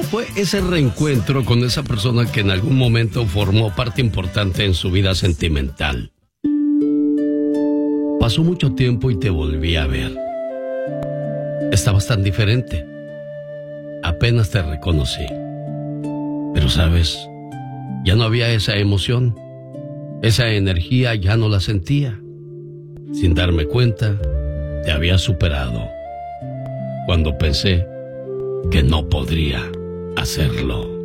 fue ese reencuentro con esa persona que en algún momento formó parte importante en su vida sentimental. Pasó mucho tiempo y te volví a ver. Estabas tan diferente. Apenas te reconocí. Pero sabes, ya no había esa emoción. Esa energía ya no la sentía. Sin darme cuenta, te había superado. Cuando pensé que no podría hacerlo.